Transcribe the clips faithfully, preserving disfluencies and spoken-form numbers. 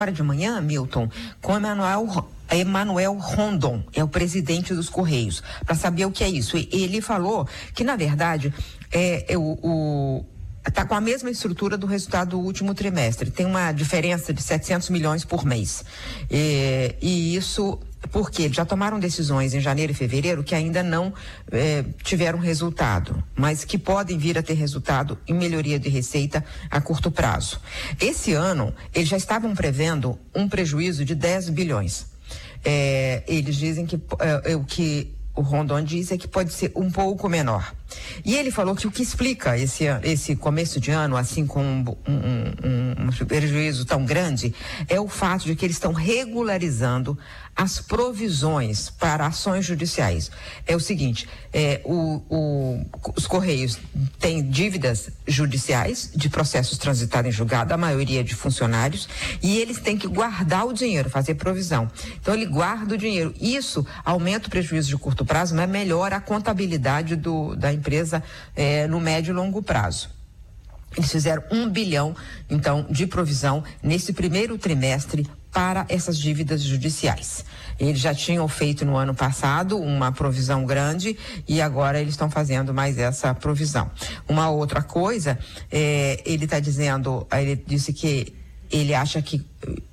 Agora de manhã, Milton, com Emanuel Emanuel Rondon, é o presidente dos Correios, para saber o que é isso. Ele falou que, na verdade, é, é o, o está com a mesma estrutura do resultado do último trimestre. Tem uma diferença de setecentos milhões por mês. É, e isso porque já tomaram decisões em janeiro e fevereiro que ainda não eh, tiveram resultado, mas que podem vir a ter resultado em melhoria de receita a curto prazo. Esse ano, eles já estavam prevendo um prejuízo de dez bilhões. Eh, eles dizem que eh, o que o Rondon diz é que pode ser um pouco menor. E ele falou que o que explica esse, esse começo de ano, assim, com um, um, um, um prejuízo tão grande, é o fato de que eles estão regularizando as provisões para ações judiciais. É o seguinte, é, o, o, os Correios têm dívidas judiciais de processos transitados em julgado, a maioria de funcionários, e eles têm que guardar o dinheiro, fazer provisão. Então ele guarda o dinheiro. Isso aumenta o prejuízo de curto prazo, mas melhora a contabilidade do, da empresa é, no médio e longo prazo. Eles fizeram um bilhão, então, de provisão nesse primeiro trimestre para essas dívidas judiciais. Eles já tinham feito no ano passado uma provisão grande e agora eles estão fazendo mais essa provisão. Uma outra coisa, é, ele está dizendo, ele disse que ele acha que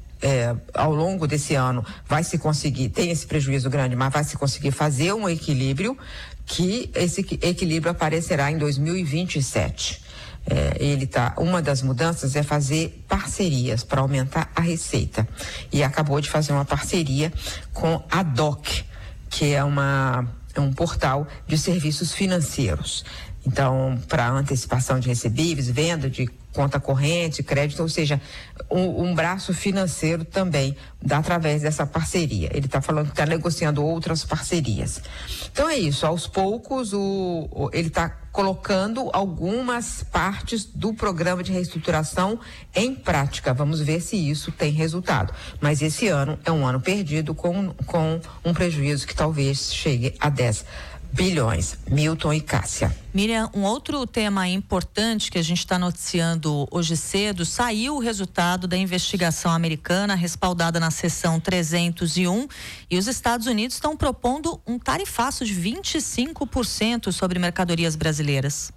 É, ao longo desse ano vai se conseguir, tem esse prejuízo grande, mas vai se conseguir fazer um equilíbrio, que esse equilíbrio aparecerá em dois mil e vinte e sete. É, ele tá, uma das mudanças é fazer parcerias para aumentar a receita, e acabou de fazer uma parceria com a D O C, que é uma é um portal de serviços financeiros. Então, para antecipação de recebíveis, venda de conta corrente, crédito, ou seja, um, um braço financeiro também, dá, através dessa parceria. Ele está falando que está negociando outras parcerias. Então é isso, aos poucos o, o, ele está colocando algumas partes do programa de reestruturação em prática. Vamos ver se isso tem resultado. Mas esse ano é um ano perdido com, com um prejuízo que talvez chegue a dez bilhões. Milton e Cássia. Miriam, um outro tema importante que a gente está noticiando hoje cedo, saiu o resultado da investigação americana respaldada na seção trezentos e um, e os Estados Unidos estão propondo um tarifaço de vinte e cinco por cento sobre mercadorias brasileiras.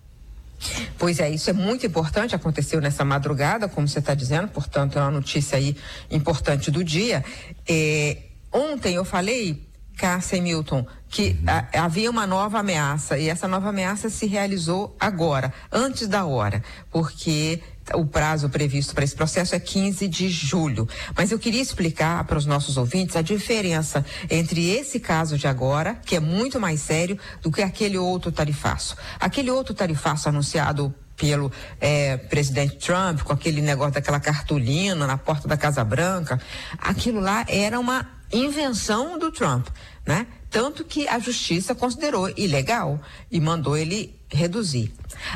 Pois é, isso é muito importante, aconteceu nessa madrugada, como você está dizendo, portanto é uma notícia aí importante do dia. É, ontem eu falei, Cássia e Milton, que a, havia uma nova ameaça, e essa nova ameaça se realizou agora, antes da hora, porque o prazo previsto para esse processo é quinze de julho. Mas eu queria explicar para os nossos ouvintes a diferença entre esse caso de agora, que é muito mais sério, do que aquele outro tarifaço. Aquele outro tarifaço anunciado pelo eh, presidente Trump, com aquele negócio daquela cartolina na porta da Casa Branca, aquilo lá era uma invenção do Trump, né? Tanto que a justiça considerou ilegal e mandou ele reduzir.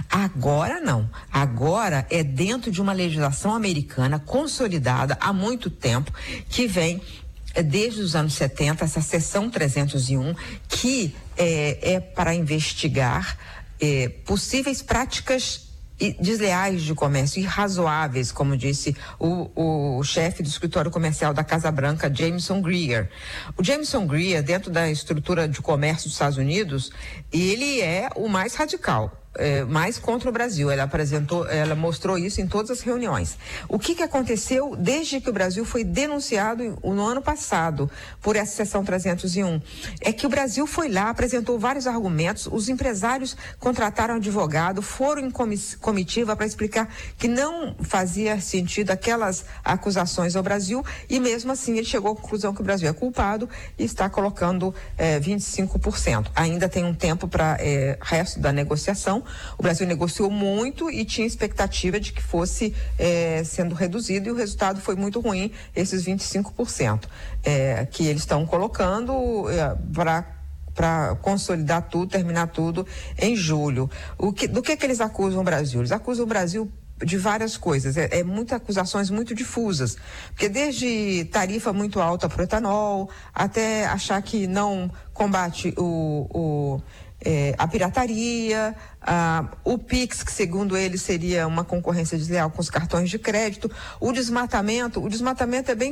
Agora não. Agora é dentro de uma legislação americana consolidada há muito tempo, que vem desde os anos setenta, essa seção trezentos e um, que é, é para investigar é, possíveis práticas desleais de comércio, irrazoáveis, como disse o, o chefe do escritório comercial da Casa Branca, Jameson Greer. O Jameson Greer, dentro da estrutura de comércio dos Estados Unidos, ele é o mais radical. É, mais contra o Brasil. Ela apresentou, ela mostrou isso em todas as reuniões. O que que aconteceu desde que o Brasil foi denunciado no ano passado por essa seção trezentos e um? É que o Brasil foi lá, apresentou vários argumentos, os empresários contrataram advogado, foram em comitiva para explicar que não fazia sentido aquelas acusações ao Brasil, e mesmo assim ele chegou à conclusão que o Brasil é culpado e está colocando eh, vinte e cinco por cento. Ainda tem um tempo para eh, resto da negociação. O Brasil negociou muito e tinha expectativa de que fosse eh, sendo reduzido, e o resultado foi muito ruim, esses vinte e cinco por cento eh, que eles estão colocando eh, para para consolidar tudo, terminar tudo em julho. O que, do que que eles acusam o Brasil? Eles acusam o Brasil de várias coisas, é, é muitas acusações muito difusas, porque desde tarifa muito alta para o etanol, até achar que não combate o, o É, a pirataria, a, o Pix, que segundo ele seria uma concorrência desleal com os cartões de crédito, o desmatamento, o desmatamento é bem